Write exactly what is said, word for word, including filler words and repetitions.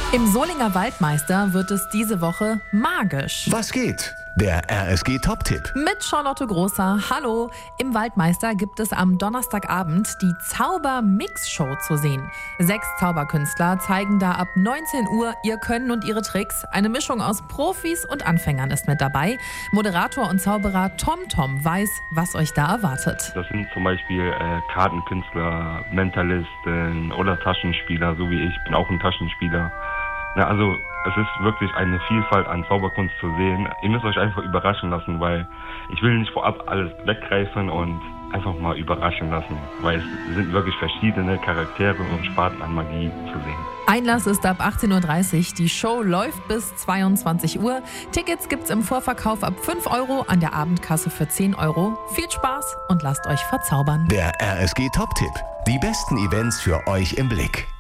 Im Solinger Waldmeister wird es diese Woche magisch. Was geht? Der R S G-Top-Tipp. Mit Charlotte Großer. Hallo. Im Waldmeister gibt es am Donnerstagabend die Zauber-Mix-Show zu sehen. Sechs Zauberkünstler zeigen da ab neunzehn Uhr ihr Können und ihre Tricks. Eine Mischung aus Profis und Anfängern ist mit dabei. Moderator und Zauberer Tom Tom weiß, was euch da erwartet. Das sind zum Beispiel äh, Kartenkünstler, Mentalisten oder Taschenspieler, so wie ich. Bin auch ein Taschenspieler. Na, also es ist wirklich eine Vielfalt an Zauberkunst zu sehen. Ihr müsst euch einfach überraschen lassen, weil ich will nicht vorab alles weggreifen und einfach mal überraschen lassen, weil es sind wirklich verschiedene Charaktere und Sparten an Magie zu sehen. Einlass ist ab achtzehn Uhr dreißig. Die Show läuft bis zweiundzwanzig Uhr. Tickets gibt's im Vorverkauf ab fünf Euro, an der Abendkasse für zehn Euro. Viel Spaß und lasst euch verzaubern. Der R S G-Top-Tipp. Die besten Events für euch im Blick.